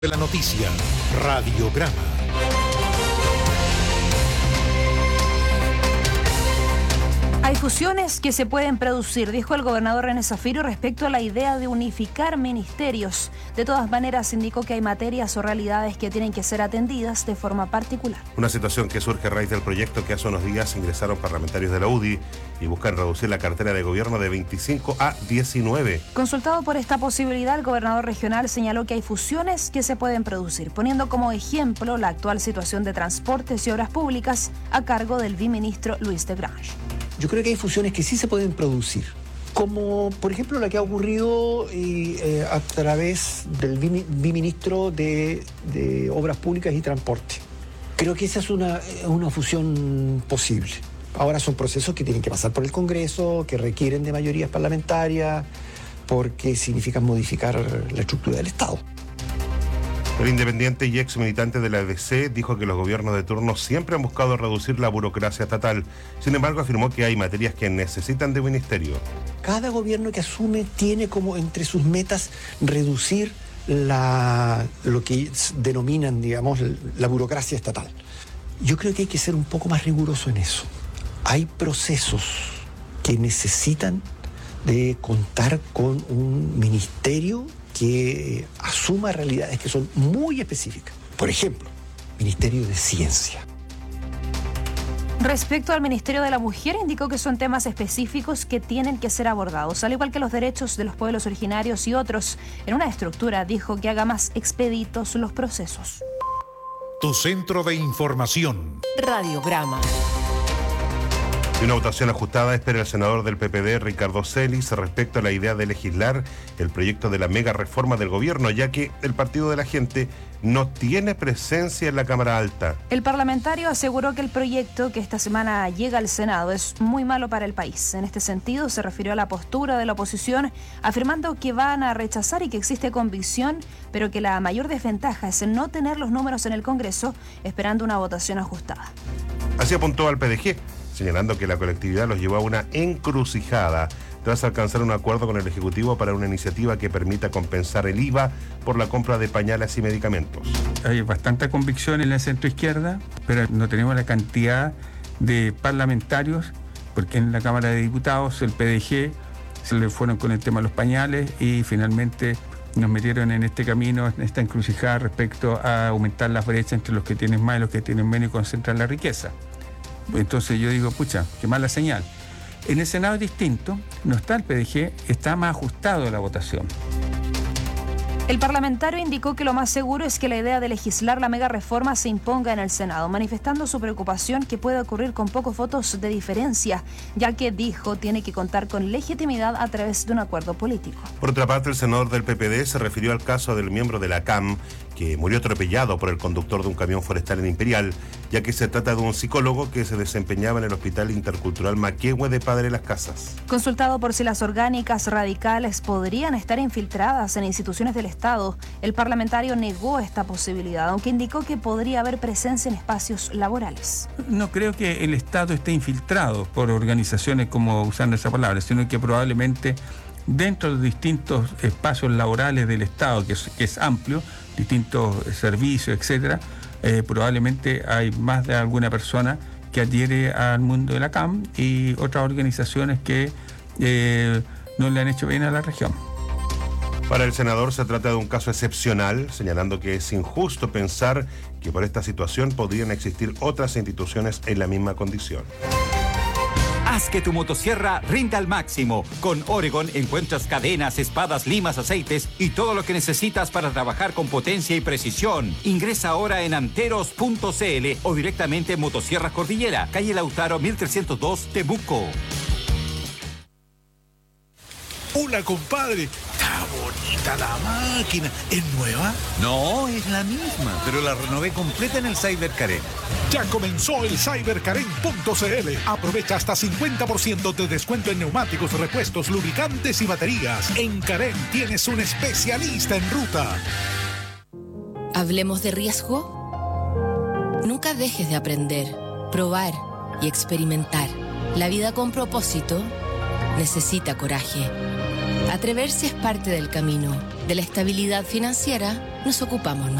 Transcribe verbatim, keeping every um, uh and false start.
de la noticia, Radiograma. Hay fusiones que se pueden producir, dijo el gobernador René Zafiro respecto a la idea de unificar ministerios. De todas maneras, indicó que hay materias o realidades que tienen que ser atendidas de forma particular. Una situación que surge a raíz del proyecto que hace unos días ingresaron parlamentarios de la U D I y buscan reducir la cartera de gobierno de veinticinco a diecinueve. Consultado por esta posibilidad, el gobernador regional señaló que hay fusiones que se pueden producir, poniendo como ejemplo la actual situación de transportes y obras públicas a cargo del viceministro Luis de Grange. Yo creo que hay fusiones que sí se pueden producir, como por ejemplo la que ha ocurrido eh, a través del viceministro de, de Obras Públicas y Transporte. Creo que esa es una, una fusión posible. Ahora son procesos que tienen que pasar por el Congreso, que requieren de mayorías parlamentarias, porque significan modificar la estructura del Estado. El independiente y ex militante de la A D C dijo que los gobiernos de turno siempre han buscado reducir la burocracia estatal. Sin embargo, afirmó que hay materias que necesitan de ministerio. Cada gobierno que asume tiene como entre sus metas reducir la, lo que denominan, digamos, la burocracia estatal. Yo creo que hay que ser un poco más riguroso en eso. Hay procesos que necesitan de contar con un ministerio que asuma realidades que son muy específicas. Por ejemplo, Ministerio de Ciencia. Respecto al Ministerio de la Mujer, indicó que son temas específicos que tienen que ser abordados, al igual que los derechos de los pueblos originarios y otros, en una estructura, dijo, que haga más expeditos los procesos. Tu centro de información. Radiograma. Y una votación ajustada espera el senador del P P D, Ricardo Celis, respecto a la idea de legislar el proyecto de la mega reforma del gobierno, ya que el Partido de la Gente no tiene presencia en la Cámara Alta. El parlamentario aseguró que el proyecto que esta semana llega al Senado es muy malo para el país. En este sentido, se refirió a la postura de la oposición, afirmando que van a rechazar y que existe convicción, pero que la mayor desventaja es no tener los números en el Congreso, esperando una votación ajustada. Así apuntó al P D G, señalando que la colectividad los llevó a una encrucijada tras alcanzar un acuerdo con el Ejecutivo para una iniciativa que permita compensar el I V A por la compra de pañales y medicamentos. Hay bastante convicción en la centroizquierda, pero no tenemos la cantidad de parlamentarios, porque en la Cámara de Diputados el P D G se le fueron con el tema de los pañales y finalmente nos metieron en este camino, en esta encrucijada respecto a aumentar las brechas entre los que tienen más y los que tienen menos y concentrar la riqueza. Entonces yo digo, pucha, qué mala señal. En el Senado es distinto, no está el P D G, está más ajustado a la votación. El parlamentario indicó que lo más seguro es que la idea de legislar la mega reforma se imponga en el Senado, manifestando su preocupación que puede ocurrir con pocos votos de diferencia, ya que, dijo, tiene que contar con legitimidad a través de un acuerdo político. Por otra parte, el senador del P P D se refirió al caso del miembro de la C A M, que murió atropellado por el conductor de un camión forestal en Imperial, ya que se trata de un psicólogo que se desempeñaba en el Hospital Intercultural Maquehue de Padre Las Casas. Consultado por si las orgánicas radicales podrían estar infiltradas en instituciones del Estado, el parlamentario negó esta posibilidad, aunque indicó que podría haber presencia en espacios laborales. No creo que el Estado esté infiltrado por organizaciones, como usando esa palabra, sino que probablemente dentro de los distintos espacios laborales del Estado, que es, que es amplio, distintos servicios, etcétera, eh, probablemente hay más de alguna persona que adhiere al mundo de la C A M y otras organizaciones que eh, no le han hecho bien a la región. Para el senador se trata de un caso excepcional, señalando que es injusto pensar que por esta situación podrían existir otras instituciones en la misma condición. Haz que tu motosierra rinda al máximo. Con Oregon encuentras cadenas, espadas, limas, aceites y todo lo que necesitas para trabajar con potencia y precisión. Ingresa ahora en anteros punto c l o directamente en Motosierras Cordillera, calle Lautaro mil trescientos dos, Temuco. Hola, compadre. Está bonita la máquina. ¿Es nueva? No, es la misma, pero la renové completa en el Cyber Karen. Ya comenzó el cyber karen punto c l. Aprovecha hasta cincuenta por ciento de descuento en neumáticos, repuestos, lubricantes y baterías. En Karen tienes un especialista en ruta. Hablemos de riesgo. Nunca dejes de aprender, probar y experimentar. La vida con propósito necesita coraje. Atreverse es parte del camino. De la estabilidad financiera nos ocupamos